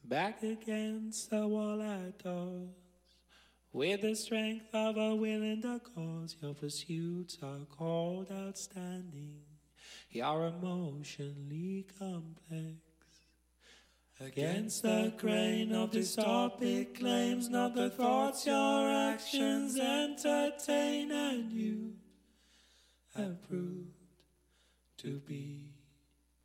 back against the wall at doors. With the strength of a will and a cause, your pursuits are called outstanding. You're emotionally complex. Against the grain of dystopic claims, not the thoughts your actions entertain, and you have proved to be